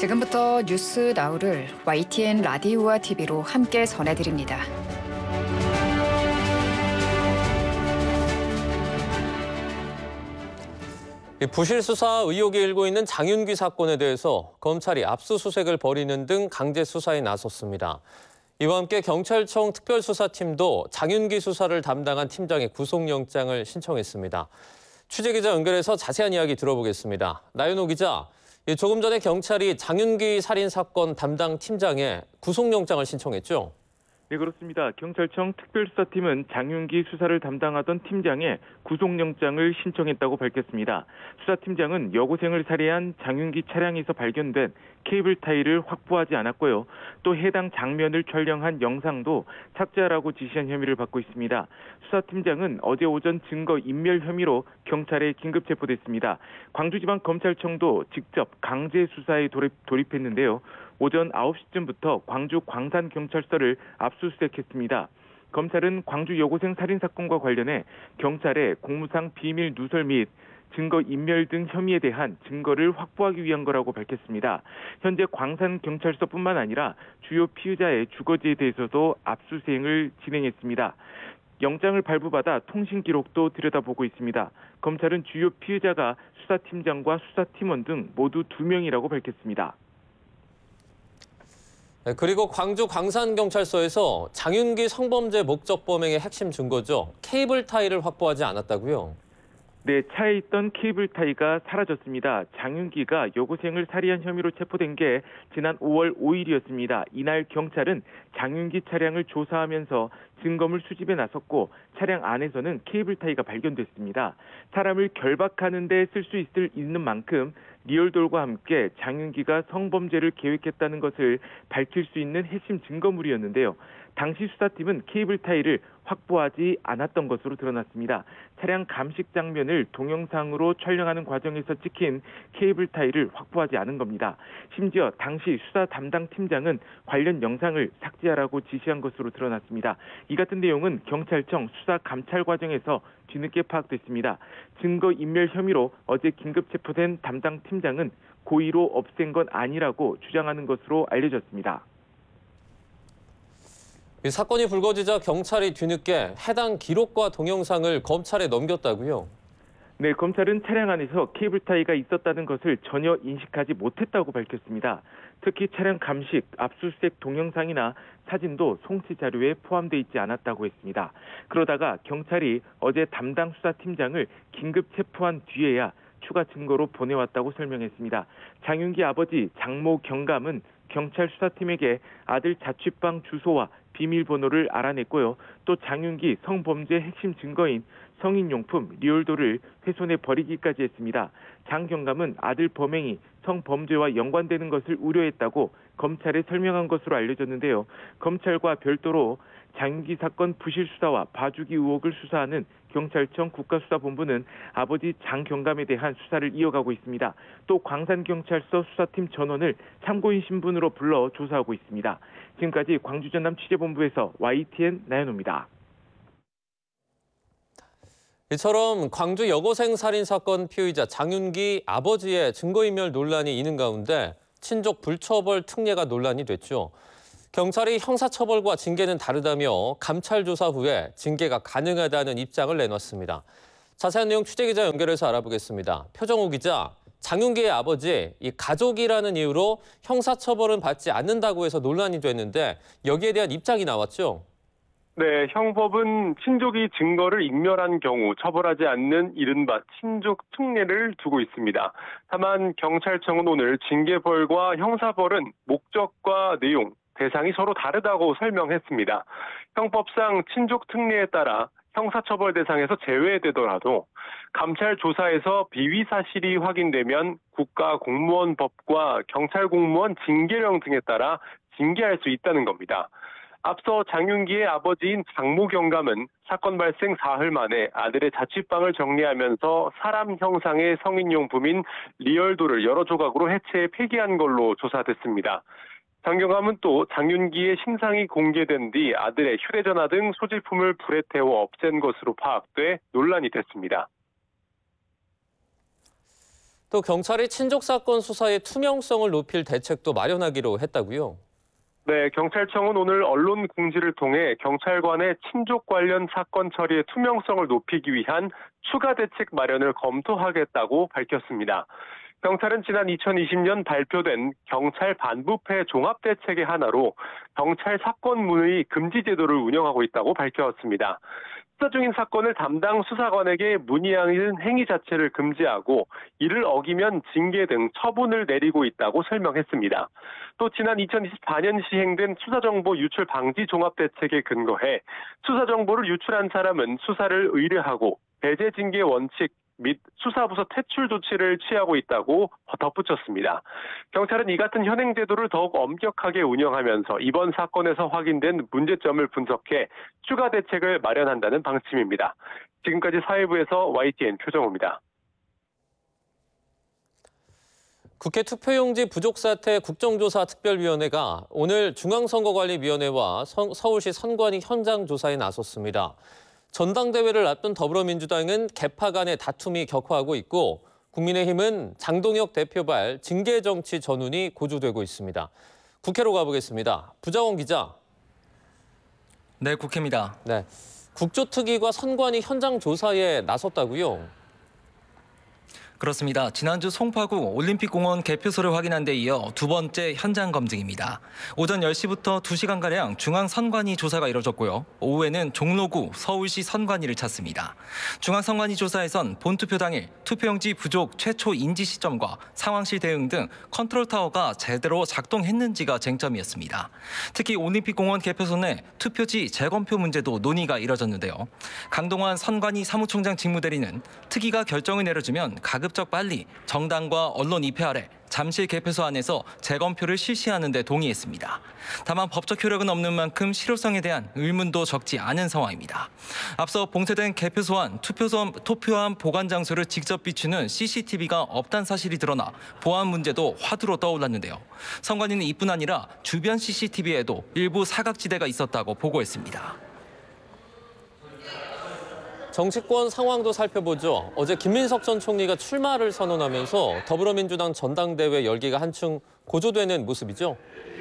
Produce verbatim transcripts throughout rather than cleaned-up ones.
지금부터 뉴스 나우를 와이티엔 라디오와 티비로 함께 전해드립니다. 부실 수사 의혹이 일고 있는 장윤기 사건에 대해서 검찰이 압수수색을 벌이는 등 강제 수사에 나섰습니다. 이와 함께 경찰청 특별수사팀도 장윤기 수사를 담당한 팀장의 구속영장을 신청했습니다. 취재기자 연결해서 자세한 이야기 들어보겠습니다. 나윤호 기자, 조금 전에 경찰이 장윤기 살인 사건 담당 팀장의 구속영장을 신청했죠? 네, 그렇습니다. 경찰청 특별수사팀은 장윤기 수사를 담당하던 팀장의 구속영장을 신청했다고 밝혔습니다. 수사팀장은 여고생을 살해한 장윤기 차량에서 발견된 케이블 타이를 확보하지 않았고요. 또 해당 장면을 촬영한 영상도 삭제하라고 지시한 혐의를 받고 있습니다. 수사팀장은 어제 오전 증거 인멸 혐의로 경찰에 긴급 체포됐습니다. 광주지방검찰청도 직접 강제 수사에 돌입, 돌입했는데요. 오전 아홉 시쯤부터 광주 광산경찰서를 압수수색했습니다. 검찰은 광주 여고생 살인사건과 관련해 경찰에 공무상 비밀 누설 및 증거 인멸 등 혐의에 대한 증거를 확보하기 위한 거라고 밝혔습니다. 현재 광산경찰서뿐만 아니라 주요 피의자의 주거지에 대해서도 압수수색을 진행했습니다. 영장을 발부받아 통신 기록도 들여다보고 있습니다. 검찰은 주요 피의자가 수사팀장과 수사팀원 등 모두 두 명이라고 밝혔습니다. 네, 그리고 광주 광산경찰서에서 장윤기 성범죄 목적 범행의 핵심 증거죠. 케이블 타이를 확보하지 않았다고요? 네, 차에 있던 케이블 타이가 사라졌습니다. 장윤기가 여고생을 살해한 혐의로 체포된 게 지난 오월 오일이었습니다. 이날 경찰은 장윤기 차량을 조사하면서 증거물 수집에 나섰고 차량 안에서는 케이블 타이가 발견됐습니다. 사람을 결박하는 데 쓸 수 있는 만큼 리얼돌과 함께 장윤기가 성범죄를 계획했다는 것을 밝힐 수 있는 핵심 증거물이었는데요. 당시 수사팀은 케이블 타이를 확보하지 않았던 것으로 드러났습니다. 차량 감식 장면을 동영상으로 촬영하는 과정에서 찍힌 케이블 타이를 확보하지 않은 겁니다. 심지어 당시 수사 담당 팀장은 관련 영상을 삭제하라고 지시한 것으로 드러났습니다. 이 같은 내용은 경찰청 수사 감찰 과정에서 뒤늦게 파악됐습니다. 증거 인멸 혐의로 어제 긴급 체포된 담당 팀장은 고의로 없앤 건 아니라고 주장하는 것으로 알려졌습니다. 이 사건이 불거지자 경찰이 뒤늦게 해당 기록과 동영상을 검찰에 넘겼다고요? 네, 검찰은 차량 안에서 케이블 타이가 있었다는 것을 전혀 인식하지 못했다고 밝혔습니다. 특히 차량 감식, 압수수색 동영상이나 사진도 송치 자료에 포함돼 있지 않았다고 했습니다. 그러다가 경찰이 어제 담당 수사팀장을 긴급 체포한 뒤에야 추가 증거로 보내왔다고 설명했습니다. 장윤기 아버지 장모 경감은 경찰 수사팀에게 아들 자취방 주소와 비밀번호를 알아냈고요. 또 장윤기 성범죄 핵심 증거인 성인용품 리얼도를 훼손해 버리기까지 했습니다. 장 경감은 아들 범행이 성범죄와 연관되는 것을 우려했다고 검찰에 설명한 것으로 알려졌는데요. 검찰과 별도로 장윤기 사건 부실 수사와 봐주기 의혹을 수사하는 경찰청 국가수사본부는 아버지 장 경감에 대한 수사를 이어가고 있습니다. 또 광산경찰서 수사팀 전원을 참고인 신분으로 불러 조사하고 있습니다. 지금까지 광주 전남 취재본부에서 와이티엔 나연호입니다. 이처럼 광주 여고생 살인 사건 피의자 장윤기 아버지의 증거인멸 논란이 있는 가운데 친족 불처벌 특례가 논란이 됐죠. 경찰이 형사처벌과 징계는 다르다며 감찰 조사 후에 징계가 가능하다는 입장을 내놨습니다. 자세한 내용 취재기자 연결해서 알아보겠습니다. 표정호 기자, 장윤기의 아버지, 이 가족이라는 이유로 형사처벌은 받지 않는다고 해서 논란이 됐는데 여기에 대한 입장이 나왔죠? 네, 형법은 친족이 증거를 인멸한 경우 처벌하지 않는 이른바 친족 특례를 두고 있습니다. 다만 경찰청은 오늘 징계벌과 형사벌은 목적과 내용, 대상이 서로 다르다고 설명했습니다. 형법상 친족 특례에 따라 형사처벌 대상에서 제외되더라도 감찰 조사에서 비위 사실이 확인되면 국가공무원법과 경찰공무원 징계령 등에 따라 징계할 수 있다는 겁니다. 앞서 장윤기의 아버지인 장모 경감은 사건 발생 사흘 만에 아들의 자취방을 정리하면서 사람 형상의 성인용품인 리얼도를 여러 조각으로 해체해 폐기한 걸로 조사됐습니다. 장 경감은 또 장윤기의 신상이 공개된 뒤 아들의 휴대전화 등 소지품을 불에 태워 없앤 것으로 파악돼 논란이 됐습니다. 또 경찰이 친족 사건 수사의 투명성을 높일 대책도 마련하기로 했다고요. 네, 경찰청은 오늘 언론 공지를 통해 경찰관의 친족 관련 사건 처리의 투명성을 높이기 위한 추가 대책 마련을 검토하겠다고 밝혔습니다. 경찰은 지난 이천이십 년 발표된 경찰 반부패 종합대책의 하나로 경찰 사건문의 금지 제도를 운영하고 있다고 밝혔습니다. 수사 중인 사건을 담당 수사관에게 문의하는 행위 자체를 금지하고 이를 어기면 징계 등 처분을 내리고 있다고 설명했습니다. 또 지난 이천이십사 년 시행된 수사정보 유출 방지 종합대책에 근거해 수사정보를 유출한 사람은 수사를 의뢰하고 배제 징계 원칙 및 수사부서 퇴출 조치를 취하고 있다고 덧붙였습니다. 경찰은 이 같은 현행 제도를 더욱 엄격하게 운영하면서 이번 사건에서 확인된 문제점을 분석해 추가 대책을 마련한다는 방침입니다. 지금까지 사회부에서 와이티엔 표정호입니다. 국회 투표용지 부족 사태 국정조사 특별위원회가 오늘 중앙선거관리위원회와 서울시 선관위 현장 조사에 나섰습니다. 전당대회를 앞둔 더불어민주당은 개파 간의 다툼이 격화하고 있고 국민의힘은 장동혁 대표발 징계정치 전운이 고조되고 있습니다. 국회로 가보겠습니다. 부장원 기자. 네, 국회입니다. 네, 국조특위가 선관위 현장 조사에 나섰다고요? 그렇습니다. 지난주 송파구 올림픽공원 개표소를 확인한 데 이어 두 번째 현장 검증입니다. 오전 열 시부터 두 시간가량 중앙선관위 조사가 이뤄졌고요. 오후에는 종로구 서울시 선관위를 찾습니다. 중앙선관위 조사에선 본투표 당일 투표용지 부족 최초 인지 시점과 상황실 대응 등 컨트롤타워가 제대로 작동했는지가 쟁점이었습니다. 특히 올림픽공원 개표소 내 투표지 재검표 문제도 논의가 이뤄졌는데요. 강동원 선관위 사무총장 직무대리는 특위가 결정을 내려주면 가급 적 빨리 정당과 언론 입회 아래 잠실 개표소 안에서 재검표를 실시하는 데 동의했습니다. 다만 법적 효력은 없는 만큼 실효성에 대한 의문도 적지 않은 상황입니다. 앞서 봉쇄된 개표소 안 투표소, 투표함 보관 장소를 직접 비추는 씨씨티비가 없다는 사실이 드러나 보안 문제도 화두로 떠올랐는데요. 선관위는 이뿐 아니라 주변 씨씨티비에도 일부 사각지대가 있었다고 보고했습니다. 정치권 상황도 살펴보죠. 어제 김민석 전 총리가 출마를 선언하면서 더불어민주당 전당대회 열기가 한층 고조되는 모습이죠.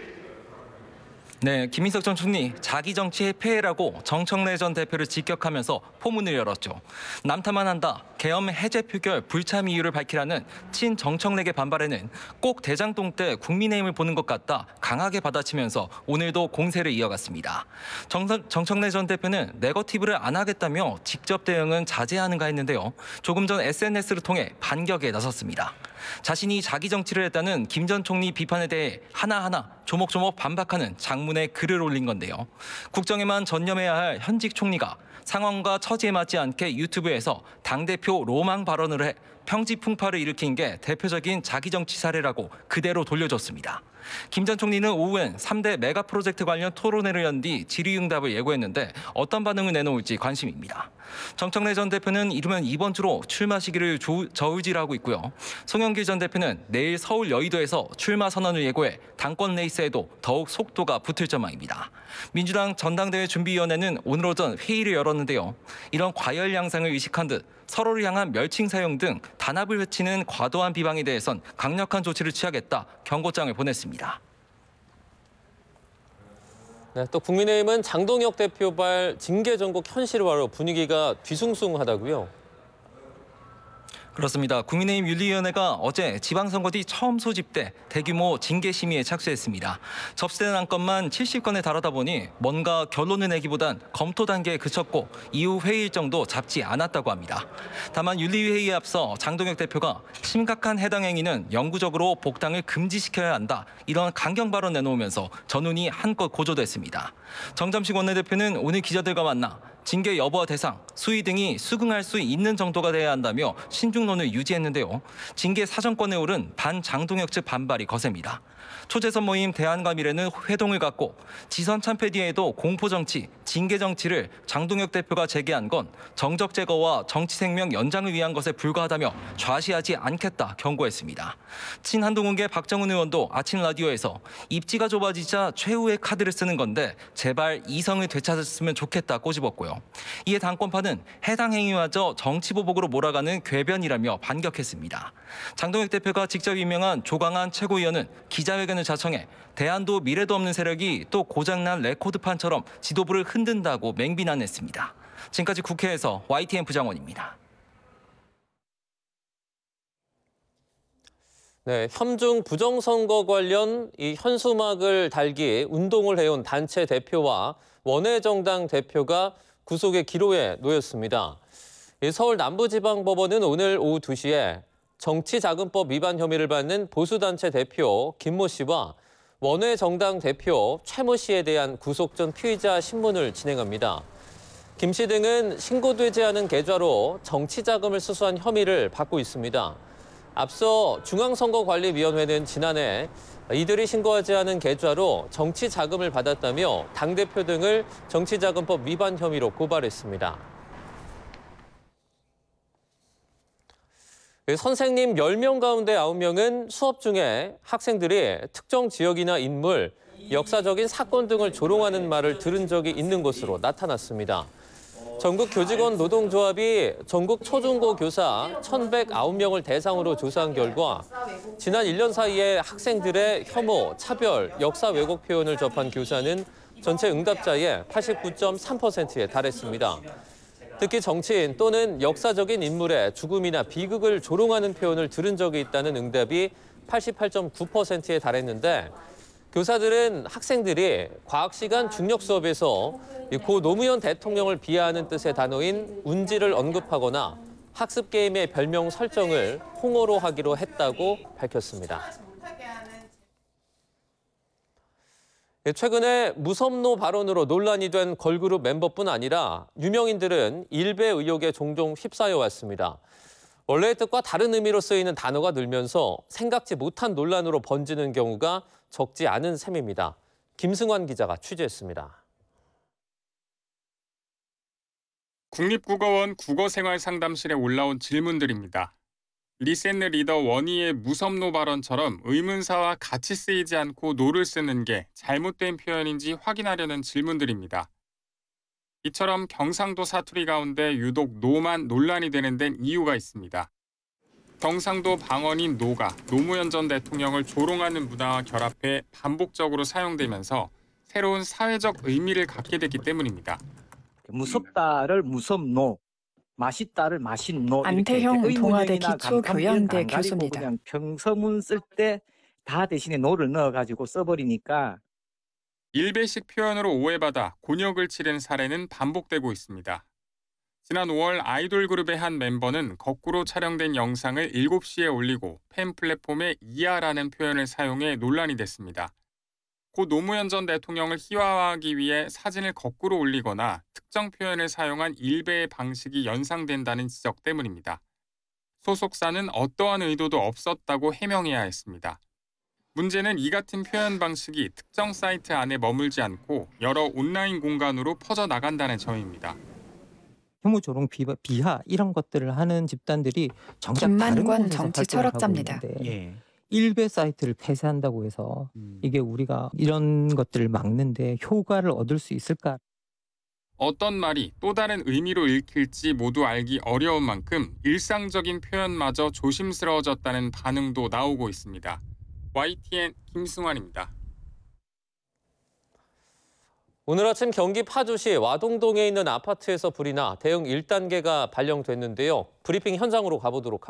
네, 김민석 전 총리 자기 정치의 폐해라고 정청래 전 대표를 직격하면서 포문을 열었죠. 남탓만 한다, 계엄 해제 표결 불참 이유를 밝히라는 친 정청래계 반발에는 꼭 대장동 때 국민의힘을 보는 것 같다 강하게 받아치면서 오늘도 공세를 이어갔습니다. 정, 정청래 전 대표는 네거티브를 안 하겠다며 직접 대응은 자제하는가 했는데요. 조금 전 에스엔에스를 통해 반격에 나섰습니다. 자신이 자기 정치를 했다는 김 전 총리 비판에 대해 하나하나 조목조목 반박하는 장문의 글을 올린 건데요. 국정에만 전념해야 할 현직 총리가 상황과 처지에 맞지 않게 유튜브에서 당대표 로망 발언을 해 평지 풍파를 일으킨 게 대표적인 자기 정치 사례라고 그대로 돌려줬습니다. 김 전 총리는 오후엔 삼 대 메가 프로젝트 관련 토론회를 연 뒤 질의응답을 예고했는데 어떤 반응을 내놓을지 관심입니다. 정청래 전 대표는 이르면 이번 주로 출마 시기를 저울질하고 있고요. 송영길 전 대표는 내일 서울 여의도에서 출마 선언을 예고해 당권 레이스에도 더욱 속도가 붙을 전망입니다. 민주당 전당대회 준비위원회는 오늘 오전 회의를 열었는데요. 이런 과열 양상을 의식한 듯 서로를 향한 멸칭 사용 등 단합을 외치는 과도한 비방에 대해선 강력한 조치를 취하겠다 경고장을 보냈습니다. 네, 또 국민의힘은 장동혁 대표발 징계 전국 현실화로 분위기가 뒤숭숭하다고요? 그렇습니다. 국민의힘 윤리위원회가 어제 지방선거 뒤 처음 소집돼 대규모 징계 심의에 착수했습니다. 접수된 안건만 칠십 건에 달하다 보니 뭔가 결론을 내기보단 검토 단계에 그쳤고 이후 회의 일정도 잡지 않았다고 합니다. 다만 윤리위 회의에 앞서 장동혁 대표가 심각한 해당 행위는 영구적으로 복당을 금지시켜야 한다. 이런 강경 발언 내놓으면서 전운이 한껏 고조됐습니다. 정점식 원내대표는 오늘 기자들과 만나 징계 여부와 대상, 수위 등이 수긍할 수 있는 정도가 돼야 한다며 신중론을 유지했는데요. 징계 사정권에 오른 반장동혁 측 반발이 거셉니다. 초재선 모임 대안과 미래는 회동을 갖고 지선 참패 뒤에도 공포정치, 징계정치를 장동혁 대표가 제기한 건 정적 제거와 정치 생명 연장을 위한 것에 불과하다며 좌시하지 않겠다 경고했습니다. 친한동훈계 박정훈 의원도 아침 라디오에서 입지가 좁아지자 최후의 카드를 쓰는 건데 제발 이성을 되찾았으면 좋겠다 꼬집었고요. 했고요. 이에 당권파는 해당 행위마저 정치보복으로 몰아가는 궤변이라며 반격했습니다. 장동혁 대표가 직접 임명한 조광한 최고위원은 기자회견을 자청해 대안도 미래도 없는 세력이 또 고장난 레코드판처럼 지도부를 흔든다고 맹비난했습니다. 지금까지 국회에서 와이티엔 부장원입니다. 네, 현중 부정선거 관련 이 현수막을 달기 운동을 해온 단체 대표와 원외정당 대표가 구속의 기로에 놓였습니다. 서울 남부지방법원은 오늘 오후 두 시에 정치자금법 위반 혐의를 받는 보수단체 대표 김모 씨와 원외정당 대표 최모 씨에 대한 구속 전 피의자 신문을 진행합니다. 김 씨 등은 신고되지 않은 계좌로 정치자금을 수수한 혐의를 받고 있습니다. 앞서 중앙선거관리위원회는 지난해 이들이 신고하지 않은 계좌로 정치자금을 받았다며 당대표 등을 정치자금법 위반 혐의로 고발했습니다. 선생님 열 명 가운데 아홉 명은 수업 중에 학생들이 특정 지역이나 인물, 역사적인 사건 등을 조롱하는 말을 들은 적이 있는 것으로 나타났습니다. 전국교직원 노동조합이 전국 초중고 교사 천백구 명을 대상으로 조사한 결과 지난 일 년 사이에 학생들의 혐오, 차별, 역사 왜곡 표현을 접한 교사는 전체 응답자의 팔십구 점 삼 퍼센트에 달했습니다. 특히 정치인 또는 역사적인 인물의 죽음이나 비극을 조롱하는 표현을 들은 적이 있다는 응답이 팔십팔 점 구 퍼센트에 달했는데 교사들은 학생들이 과학시간 중력 수업에서 고 노무현 대통령을 비하하는 뜻의 단어인 운지를 언급하거나 학습 게임의 별명 설정을 홍어로 하기로 했다고 밝혔습니다. 최근에 무섭노 발언으로 논란이 된 걸그룹 멤버뿐 아니라 유명인들은 일배 의혹에 종종 휩싸여 왔습니다. 원래의 뜻과 다른 의미로 쓰이는 단어가 늘면서 생각지 못한 논란으로 번지는 경우가 적지 않은 셈입니다. 김승환 기자가 취재했습니다. 국립국어원 국어생활상담실에 올라온 질문들입니다. 리센느 리더 원희의 무섭노 발언처럼 의문사와 같이 쓰이지 않고 노를 쓰는 게 잘못된 표현인지 확인하려는 질문들입니다. 이처럼 경상도 사투리 가운데 유독 노만 논란이 되는 데는 이유가 있습니다. 경상도 방언인 노가 노무현 전 대통령을 조롱하는 문화와 결합해 반복적으로 사용되면서 새로운 사회적 의미를 갖게 됐기 때문입니다. 무섭다를 무섭노, 맛있다를 맛있노. 안태형 동아대 기초교양대 교수입니다. 그냥 평서문 쓸 때 다 대신에 노를 넣어가지고 써버리니까 일배식 표현으로 오해받아 곤욕을 치른 사례는 반복되고 있습니다. 지난 오월 아이돌 그룹의 한 멤버는 거꾸로 촬영된 영상을 일곱 시에 올리고 팬 플랫폼에 이하라는 표현을 사용해 논란이 됐습니다. 고 노무현 전 대통령을 희화화하기 위해 사진을 거꾸로 올리거나 특정 표현을 사용한 일배의 방식이 연상된다는 지적 때문입니다. 소속사는 어떠한 의도도 없었다고 해명해야 했습니다. 문제는 이 같은 표현 방식이 특정 사이트 안에 머물지 않고 여러 온라인 공간으로 퍼져나간다는 점입니다. 혐오, 조롱, 비하, 비하 이런 것들을 하는 집단들이 정작 다른 김만권 곳에서 정치 활동을 하고 철학자입니다. 있는데 예. 일배 사이트를 폐쇄한다고 해서 음. 이게 우리가 이런 것들을 막는데 효과를 얻을 수 있을까? 어떤 말이 또 다른 의미로 읽힐지 모두 알기 어려운 만큼 일상적인 표현마저 조심스러워졌다는 반응도 나오고 있습니다. 와이티엔 김승환입니다. 오늘 아침 경기 파주시 와동동에 있는 아파트에서 불이 나 대응 일 단계가 발령됐는데요. 브리핑 현장으로 가보도록 하겠습니다.